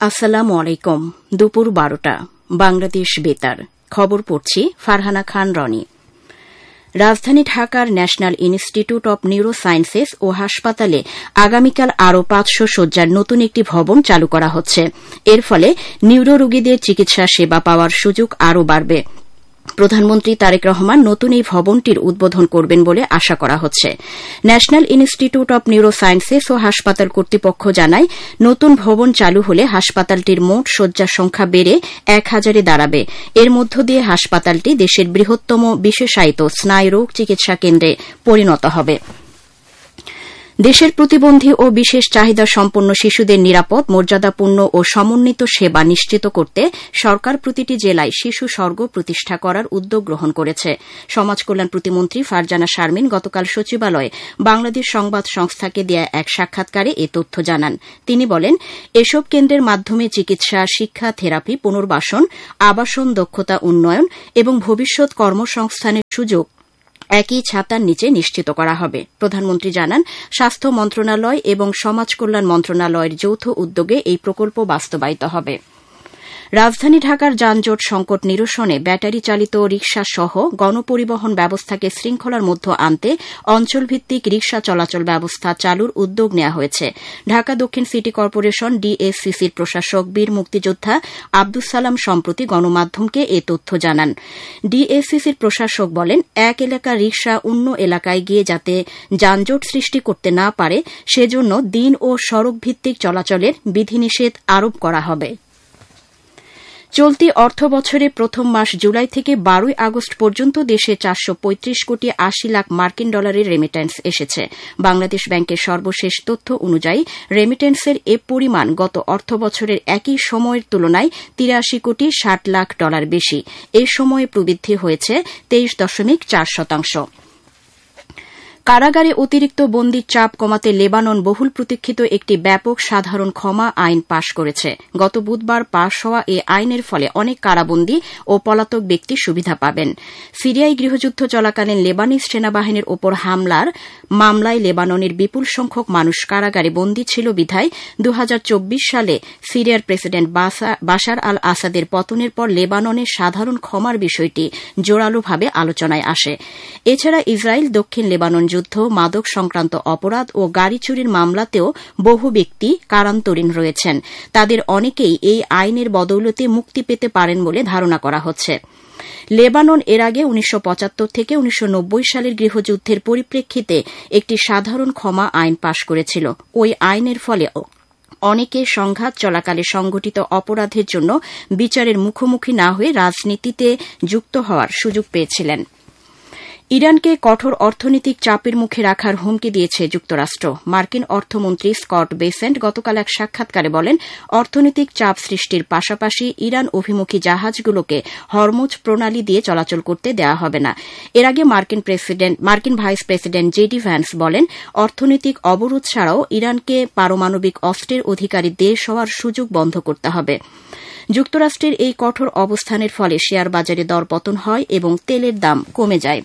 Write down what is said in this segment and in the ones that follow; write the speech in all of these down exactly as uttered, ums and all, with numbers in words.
আসসালামু আলাইকুম। দুপুর বারোটা বাংলাদেশ বেতার খবর পড়ছি ফারহানা খান রনি। রাজধানী ঢাকার national institute of neuro sciences ও হাসপাতালে আগামীকাল আরও পাঁচশো শয্যার নতুন একটি ভবন চালু করা হচ্ছে। এর ফলে নিউরো রোগীদের চিকিৎসা সেবা পাওয়ার সুযোগ আরও বাড়বে। প্রধানমন্ত্রী তারেক রহমান নতুন এই ভবনটির উদ্বোধন করবেন বলে আশা করা হচ্ছে। National institute of neuro sciences ও হাসপাতাল কর্তৃপক্ষ জানায়, নতুন ভবন চালু হলে হাসপাতালটির মোট শয্যার সংখ্যা বেড়ে এক হাজারে দাঁড়াবে। এর মধ্য দিয়ে হাসপাতালটি দেশের বৃহত্তম বিশেষায়িত স্নায়ুরোগ চিকিৎসা কেন্দ্রে পরিণত হবে। দেশের প্রতিবন্ধী ও বিশেষ চাহিদা সম্পন্ন শিশুদের নিরাপদ, মর্যাদাপূর্ণ ও সমন্বিত সেবা নিশ্চিত করতে সরকার প্রতিটি জেলায় শিশু স্বর্গ প্রতিষ্ঠা করার উদ্যোগ গ্রহণ করেছে। সমাজ কল্যাণ প্রতিমন্ত্রী ফারজানা শারমিন গতকাল সচিবালয়ে বাংলাদেশ সংবাদ সংস্থাকে দেয়া এক সাক্ষাৎকারে এ তথ্য জানান। তিনি বলেন, এসব কেন্দ্রের মাধ্যমে চিকিৎসা, শিক্ষা, থেরাপি, পুনর্বাসন, আবাসন, দক্ষতা উন্নয়ন এবং ভবিষ্যৎ কর্মসংস্থানের সুযোগ একই ছাতার নিচে নিশ্চিত করা হবে। প্রধানমন্ত্রী জানান, স্বাস্থ্য মন্ত্রণালয় এবং সমাজ কল্যাণ মন্ত্রণালয়ের যৌথ উদ্যোগে এই প্রকল্প বাস্তবায়িত হবে। রাজধানী ঢাকার যানজট সংকট নিরসনে ব্যাটারি চালিত রিকশা সহ গণপরিবহন ব্যবস্থাকে শৃঙ্খলার মধ্যে আনতে অঞ্চলভিত্তিক রিকশা চলাচল ব্যবস্থা চালুর উদ্যোগ নেওয়া হয়েছে। ঢাকা দক্ষিণ সিটি কর্পোরেশন ডিএসসিসির প্রশাসক বীর মুক্তিযোদ্ধা আব্দুস সালাম সম্প্রতি গণমাধ্যমকে এ তথ্য জানান। ডিএসসিসির প্রশাসক বলেন, এক এলাকার রিকশা অন্য এলাকায় গিয়ে যাতে যানজট সৃষ্টি করতে না পারে সেজন্য দিন ও সড়কভিত্তিক চলাচলের বিধিনিষেধ আরোপ করা হবে। চলতি অর্থবছরে প্রথম মাস জুলাই থেকে বারোই আগস্ট পর্যন্ত দেশে চারশো পঁয়ত্রিশ কোটি আশি লাখ মার্কিন ডলারের রেমিট্যান্স এসেছে। বাংলাদেশ ব্যাংকের সর্বশেষ তথ্য অনুযায়ী রেমিট্যান্সের এ পরিমাণ গত অর্থবছরের একই সময়ের তুলনায় তিরাশি কোটি ষাট লাখ ডলার বেশি। এ সময়ে প্রবৃদ্ধি হয়েছে তেইশ দশমিক চার শতাংশ। কারাগারে অতিরিক্ত বন্দির চাপ কমাতে লেবানন বহুল প্রতীক্ষিত একটি ব্যাপক সাধারণ ক্ষমা আইন পাশ করেছে। গত বুধবার পাশ হওয়া এ আইনের ফলে অনেক কারাবন্দী ও পলাতক ব্যক্তি সুবিধা পাবেন। সিরিয়ায় গৃহযুদ্ধ চলাকালীন লেবানিজ সেনাবাহিনীর ওপর হামলার মামলায় লেবাননের বিপুল সংখ্যক মানুষ কারাগারে বন্দী ছিল বিধায় দু হাজার চব্বিশ সালে সিরিয়ার প্রেসিডেন্ট বাশার আল আসাদের পতনের পর লেবাননের সাধারণ ক্ষমার বিষয়টি জোরালোভাবে আলোচনায় আসে। এছাড়া ইসরায়েল দক্ষিণ লেবানন যুদ্ধ, মাদক সংক্রান্ত অপরাধ ও গাড়ি চুরির মামলাতেও বহু ব্যক্তি কারান্তরীণ রয়েছেন। তাদের অনেকেই এই আইনের বদৌলতে মুক্তি পেতে পারেন বলে ধারণা করা হচ্ছে। লেবানন এর আগে উনিশশো পঁচাত্তর থেকে উনিশশো নব্বই সালের গৃহযুদ্ধের পরিপ্রেক্ষিতে একটি সাধারণ ক্ষমা আইন পাশ করেছিল। ওই আইনের ফলে অনেকে সংঘাত চলাকালে সংঘটিত অপরাধের জন্য বিচারের মুখোমুখি না হয়ে রাজনীতিতে যুক্ত হওয়ার সুযোগ পেয়েছিলেন। ইরানকে কঠোর অর্থনৈতিক চাপের মুখে রাখার হুমকি দিয়েছে যুক্তরাষ্ট্র। মার্কিন অর্থমন্ত্রী স্কট বেসেন্ট গতকাল এক সাক্ষাৎকারে বলেন, অর্থনৈতিক চাপ সৃষ্টির পাশাপাশি ইরান অভিমুখী জাহাজগুলোকে হরমুজ প্রণালী দিয়ে চলাচল করতে দেওয়া হবে না। এর আগে মার্কিন প্রেসিডেন্ট মার্কিন ভাইস প্রেসিডেন্ট জেডি ভ্যান্স বলেন, অর্থনৈতিক অবরোধ ছাড়াও ইরানকে পারমাণবিক অস্ত্রের অধিকারী দেশ হওয়ার সুযোগ বন্ধ করতে হবে। যুক্তরাষ্ট্রের এই কঠোর অবস্থানের ফলে শেয়ার বাজারে দরপতন হয় এবং তেলের দাম কমে যায়।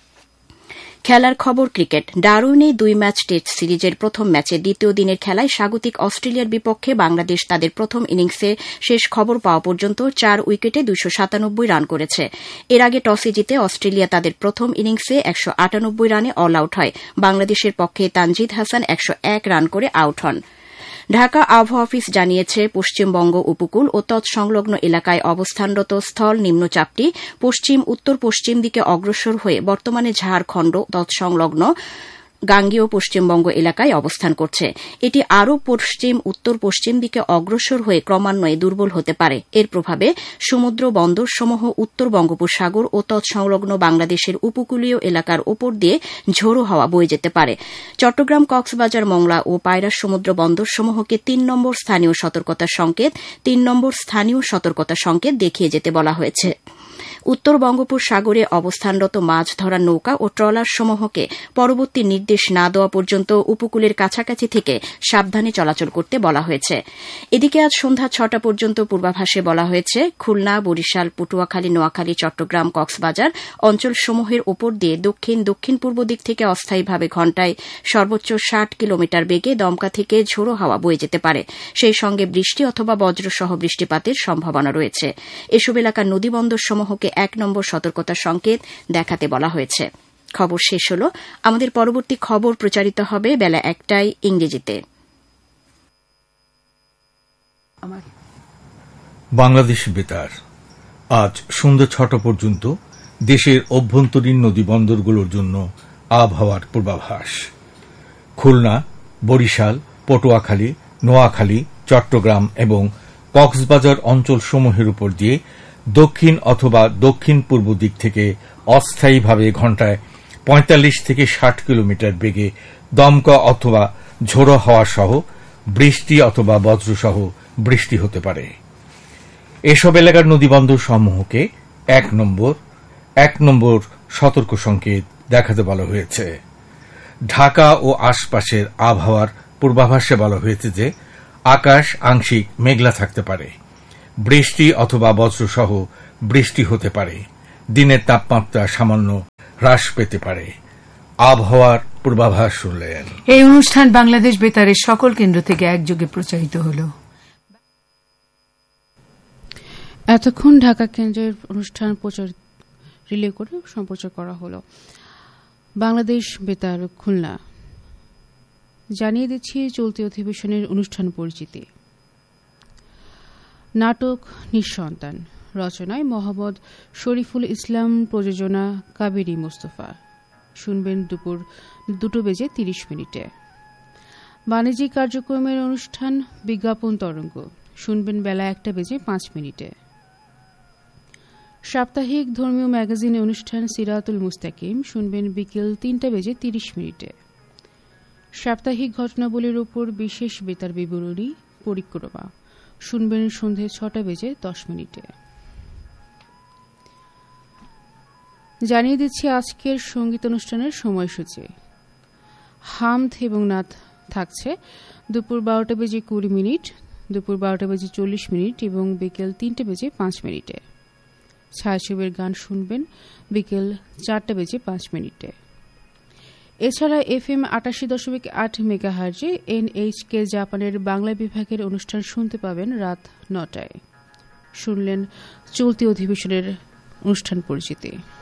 খেলার খবর ক্রিকেট। ডারউইনে দুই ম্যাচ টেস্ট সিরিজের প্রথম ম্যাচে দ্বিতীয় দিনের খেলায় স্বাগতিক অস্ট্রেলিয়ার বিপক্ষে বাংলাদেশ তাদের প্রথম ইনিংসে শেষ খবর পাওয়া পর্যন্ত চার উইকেটে দুইশো সাতানব্বই রান করেছে। এর আগে টসে জিতে অস্ট্রেলিয়া তাদের প্রথম ইনিংসে একশো আটানব্বই রানে অল আউট হয়। বাংলাদেশের পক্ষে তানজিদ হাসান একশো এক রান করে আউট হন। ঢাকা আবহাওয়া অফিস জানিয়েছে, পশ্চিমবঙ্গ উপকূল ও তৎসংলগ্ন এলাকায় অবস্থানরত স্থল নিম্নচাপটি পশ্চিম উত্তর পশ্চিম দিকে অগ্রসর হয়ে বর্তমানে ঝাড়খণ্ড তৎসংলগ্ন গাঙ্গেয় পশ্চিমবঙ্গ এলাকায় অবস্থান করছে। এটি আরও পশ্চিম উত্তর পশ্চিম দিকে অগ্রসর হয়ে ক্রমান্বয়ে দুর্বল হতে পারে। এর প্রভাবে সমুদ্র বন্দরসমূহ উত্তর বঙ্গোপসাগর ও তৎসংলগ্ন বাংলাদেশের উপকূলীয় এলাকার ওপর দিয়ে ঝোড়ো হাওয়া বয়ে যেতে পারে। চট্টগ্রাম, কক্সবাজার, মংলা ও পায়রা সমুদ্র বন্দরসমূহকে তিন নম্বর স্থানীয় সতর্কতা সংকেত তিন নম্বর স্থানীয় সতর্কতা সংকেত দেখিয়ে যেতে বলা হয়েছে। উত্তর বঙ্গোপসাগরে অবস্থানরত মাছ ধরার নৌকা ও ট্রলার সমূহকে পরবর্তী নির্দেশ না দেওয়া পর্যন্ত উপকূলের কাছাকাছি থেকে সাবধানে চলাচল করতে বলা হয়েছে। এদিকে আজ সন্ধ্যা ছটা পর্যন্ত পূর্বাভাসে বলা হয়েছে খুলনা, বরিশাল, পটুয়াখালী, নোয়াখালী, চট্টগ্রাম, কক্সবাজার অঞ্চলসমূহের ওপর দিয়ে দক্ষিণ দক্ষিণ পূর্ব দিক থেকে অস্থায়ীভাবে ঘণ্টায় সর্বোচ্চ ষাট কিলোমিটার বেগে দমকা থেকে ঝোড়ো হাওয়া বয়ে যেতে পারে। সেই সঙ্গে বৃষ্টি অথবা বজ্রসহ বৃষ্টিপাতের সম্ভাবনা রয়েছে। এসব এলাকার নদীবন্দরসমূহকে এক নম্বর সতর্কতার সংকেত দেখাতে বলা হয়েছে। খবর শেষ হল। আমাদের পরবর্তী খবর প্রচারিত হবে বেলা একটায় ইংরেজিতে। বাংলাদেশ বেতার আজ সন্ধ্যা ছটা পর্যন্ত দেশের অভ্যন্তরীণ নদীবন্দরগুলোর জন্য আবহাওয়ার পূর্বাভাস। খুলনা, বরিশাল, পটুয়াখালী, নোয়াখালী, চট্টগ্রাম এবং কক্সবাজার অঞ্চলসমূহের উপর দিয়ে দক্ষিণ অথবা দক্ষিণ পূর্ব দিক থেকে অস্থায়ীভাবে ঘণ্টায় পঁয়তাল্লিশ থেকে ষাট কিলোমিটার বেগে দমকা অথবা ঝোড়ো হাওয়া সহ বৃষ্টি অথবা বজ্রসহ বৃষ্টি হতে পারে। এসব এলাকার নদীবন্দর সমূহকে এক নম্বর এক নম্বর সতর্ক সংকেত দেখাতে বলা হয়েছে। ঢাকা ও আশপাশের আবহাওয়ার পূর্বাভাসে বলা হয়েছে যে আকাশ আংশিক মেঘলা থাকতে পারে, বৃষ্টি অথবা বজ্রসহ বৃষ্টি হতে পারে, দিনের তাপমাত্রা সামান্য হ্রাস পেতে পারে। আবহাওয়ার পূর্বাভাস শুনলেন। এই অনুষ্ঠান বাংলাদেশ বেতারের সকল কেন্দ্র থেকে একযোগে প্রচারিত হল। এতক্ষণ ঢাকা কেন্দ্রের অনুষ্ঠান প্রচার রিলে করে সম্প্রচার করা হল। বাংলাদেশ বেতার খুলনা। জানিয়ে দিচ্ছি চলতি অধিবেশনের অনুষ্ঠান পরিচিতি। নাটক নিঃসন্তান, রচনায় মোহাম্মদ শরীফুল ইসলাম, প্রযোজনা কাবেরী মোস্তফা। শুনবেন দুপুর দুটো বেজে তিরিশ মিনিটে। বাণিজ্যিক কার্যক্রমের অনুষ্ঠান বিজ্ঞাপন তরঙ্গ, শুনবেন বেলা একটা বেজে পাঁচ মিনিটে। সাপ্তাহিক ধর্মীয় ম্যাগাজিন অনুষ্ঠান সিরাতুল মুস্তাকিম, শুনবেন বিকেল তিনটা বেজে তিরিশ মিনিটে। সাপ্তাহিক ঘটনাবলীর উপর বিশেষ বেতার বিবরণী পরিক্রমা, শুনবেন সন্ধে ছটা বেজে দশ মিনিটে। জানিয়ে দিচ্ছি আজকের সঙ্গীত অনুষ্ঠানের সময়সূচি। হামদ এবং নাথ থাকছে দুপুর বারোটা বেজে কুড়ি মিনিট, দুপুর বারোটা বেজে চল্লিশ মিনিট এবং বিকেল তিনটে বেজে পাঁচ মিনিটে। ছায়াছবির গান শুনবেন বিকেল চারটা বেজে পাঁচ মিনিটে। এছাড়া এফ এম আটাশি দশমিক আট মেগাহার্জে এনএইচকে জাপানের বাংলা বিভাগের অনুষ্ঠান শুনতে পাবেন রাত নটায়। শুনলেন চলতি অধিবেশনের অনুষ্ঠান পরিচিতি।